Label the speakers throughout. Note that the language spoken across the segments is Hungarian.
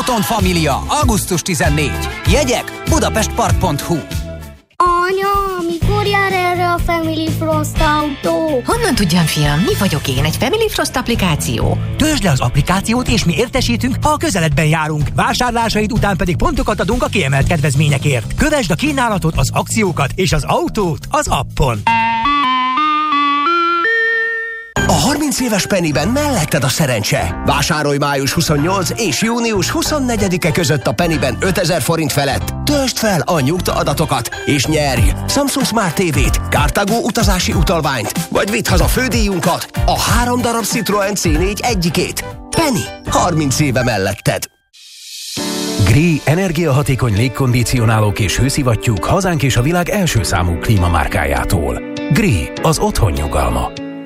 Speaker 1: Botond Família, augusztus 14. Jegyek budapestpark.hu.
Speaker 2: Anya, mikor jár erre a Family Frost autó?
Speaker 3: Honnan tudjam, fiam? Mi vagyok én? Egy Family Frost applikáció?
Speaker 4: Töltsd le az applikációt, és mi értesítünk, ha a közeledben járunk. Vásárlásaid után pedig pontokat adunk a kiemelt kedvezményekért. Kövesd a kínálatot, az akciókat és az autót az appon.
Speaker 5: A 30 éves Pennyben melletted a szerencse. Vásárolj május 28 és június 24-e között a Pennyben 5000 forint felett. Töltsd fel a nyugta adatokat, és nyerj Samsung Smart TV-t, Cartago utazási utalványt, vagy vidd haza fődíjunkat, a 3 darab Citroen C4 egyikét. Penny, 30 éve melletted.
Speaker 6: Gree energiahatékony légkondicionálók és hőszivattyúk hazánk és a világ első számú klímamárkájától. Gree, az otthon nyugalma.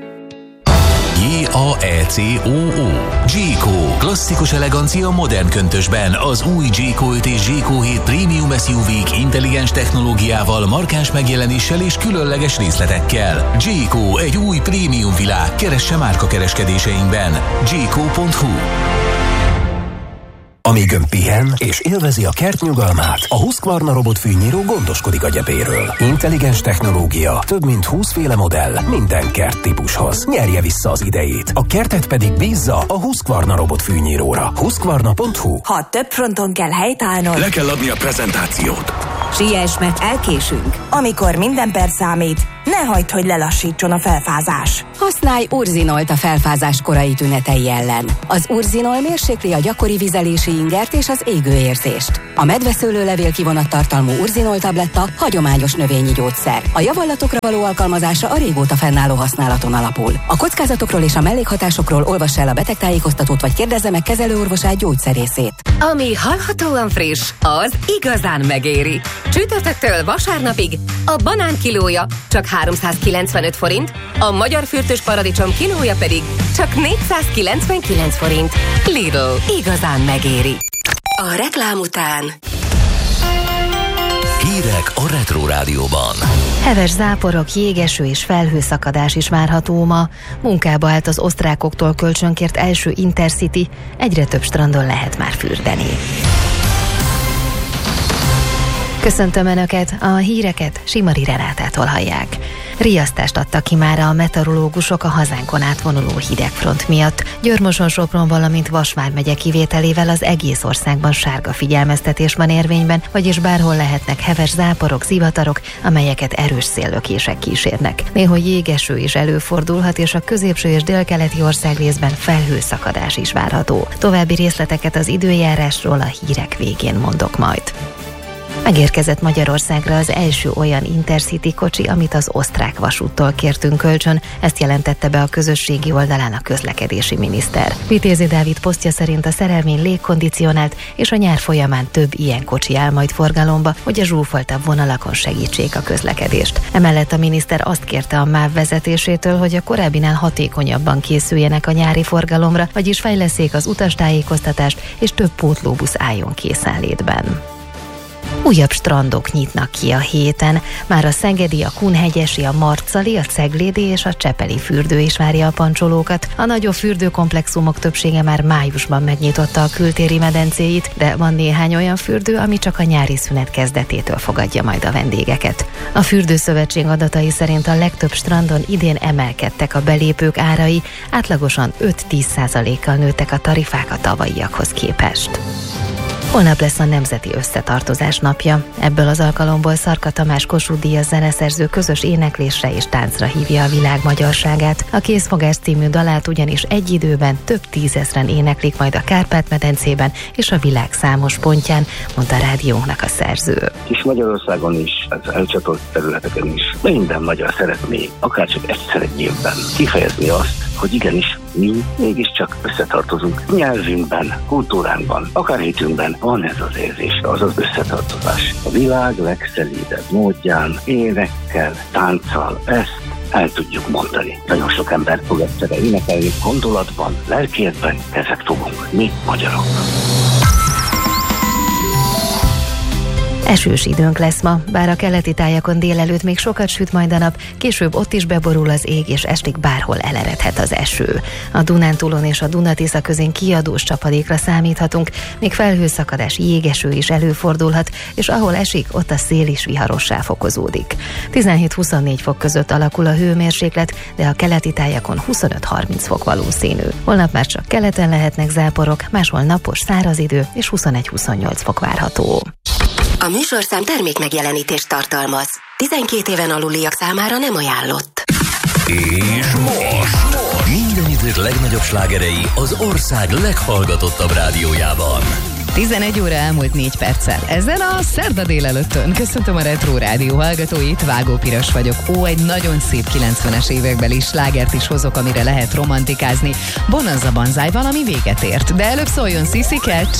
Speaker 7: J-A-E-C-O-O. G-Co. Klasszikus elegancia modern köntösben. Az új G-Co 5 és G-Co 7 Premium SUV-k intelligens technológiával, markáns megjelenéssel és különleges részletekkel. G-Co. Egy új prémium világ. Keresse márkakereskedéseinkben. G-Co.hu.
Speaker 6: Amíg ön pihen és élvezi a kert nyugalmát, a Husqvarna robotfűnyíró gondoskodik a gyepéről. Intelligens technológia, több mint 20 féle modell, minden kerttípushoz. Nyerje vissza az idejét. A kertet pedig bízza a Husqvarna robotfűnyíróra. Husqvarna.hu.
Speaker 8: Ha több fronton kell helytállnod,
Speaker 9: le kell adni a prezentációt.
Speaker 8: Siess, mert elkésünk. Amikor minden perc számít, ne hagyd, hogy lelassítson a felfázás.
Speaker 3: Használj Urzinolt a felfázás korai tünetei ellen. Az Urzinol mérsékli a gyakori vizelési ingert és az égőérzést. A medveszőlőlevél kivonat tartalmú Urzinol tabletta hagyományos növényi gyógyszer. A javallatokra való alkalmazása a régóta fennálló használaton alapul. A kockázatokról és a mellékhatásokról olvassa el a betegtájékoztatót, vagy kérdezze meg kezelőorvosát, gyógyszerészét.
Speaker 10: Ami hallhatóan friss, az igazán megéri. Csütörtöktől vasárnapig a banán kilója csak 395 forint, a magyar fürtös paradicsom kilója pedig csak 499 forint. Lidl, igazán megéri. A reklám után
Speaker 7: hírek a Retro Rádióban.
Speaker 11: Heves záporok, jégeső és felhőszakadás is várható ma. Munkába állt az osztrákoktól kölcsönkért első Intercity, egyre több strandon lehet már fürdeni. Köszöntöm Önöket, a híreket Simari Renátától hallják. Riasztást adtak ki már a meteorológusok a hazánkon átvonuló hidegfront miatt. Győr-Moson-Sopron, valamint Vas vármegye kivételével az egész országban sárga figyelmeztetés van érvényben, vagyis bárhol lehetnek heves záporok, zivatarok, amelyeket erős széllökések kísérnek. Néhogy jégeső is előfordulhat, és a középső és délkeleti országrészben felhőszakadás is várható. További részleteket az időjárásról a hírek végén mondok majd. Megérkezett Magyarországra az első olyan Intercity kocsi, amit az osztrák vasúttól kértünk kölcsön, ezt jelentette be a közösségi oldalán a közlekedési miniszter. Vitézi Dávid posztja szerint a szerelvény légkondicionált, és a nyár folyamán több ilyen kocsi áll majd forgalomba, hogy a zsúfoltabb vonalakon segítsék a közlekedést. Emellett a miniszter azt kérte a MÁV vezetésétől, hogy a korábbinál hatékonyabban készüljenek a nyári forgalomra, vagyis fejlesszék az utastájékoztatást, és több pótlóbusz álljon készenlétben. Újabb strandok nyitnak ki a héten. Már a szegedi, a kunhegyesi, a marcali, a ceglédi és a csepeli fürdő is várja a pancsolókat. A nagyobb fürdőkomplexumok többsége már májusban megnyitotta a kültéri medencéit, de van néhány olyan fürdő, ami csak a nyári szünet kezdetétől fogadja majd a vendégeket. A Fürdőszövetség adatai szerint a legtöbb strandon idén emelkedtek a belépők árai, átlagosan 5-10%-kal nőttek a tarifák a tavalyiakhoz képest. Holnap lesz a Nemzeti Összetartozás napja. Ebből az alkalomból Szarka Tamás Kossuth Díjas zeneszerző közös éneklésre és táncra hívja a világ magyarságát. A Készfogás című dalát ugyanis egy időben több tízezren éneklik majd a Kárpát-medencében és a világ számos pontján, mondta rádiónknak a szerző.
Speaker 12: És Magyarországon is, az elcsatolt területeken is minden magyar szeretné, akár csak egyszer egy évben kifejezni azt, hogy igenis mi mégiscsak összetartozunk. Nyelvünkben, kultúránkban, akár hitünkben van ez az érzés, az az összetartozás. A világ legszelídebb módján, énekkel, tánccal ezt el tudjuk mondani. Nagyon sok ember fog egyszerre énekelni, gondolatban, lelkiekben, ezek fogunk mi magyarok.
Speaker 11: Esős időnk lesz ma, bár a keleti tájakon délelőtt még sokat süt majd a nap, később ott is beborul az ég, és estig bárhol eleredhet az eső. A Dunántúlon és a Duna-Tisza közén kiadós csapadékra számíthatunk, még felhőszakadás, jégeső is előfordulhat, és ahol esik, ott a szél is viharossá fokozódik. 17-24 fok között alakul a hőmérséklet, de a keleti tájakon 25-30 fok valószínű. Holnap már csak keleten lehetnek záporok, máshol napos, száraz idő, és 21-28 fok várható.
Speaker 3: A műsorszám termékmegjelenítést tartalmaz. 12 éven aluliak számára nem ajánlott.
Speaker 7: És most minden idők legnagyobb slágerei az ország leghallgatottabb rádiójában.
Speaker 13: 11 óra elmúlt 4 perccel. Ezen a szerda délelőttön köszöntöm a Retro Rádió hallgatóit, Vágó Piros vagyok. Egy nagyon szép 90-es évekbeli slágert is hozok, amire lehet romantikázni. Bonanza Banzai valami véget ért, de előbb szóljon Sissy Catch.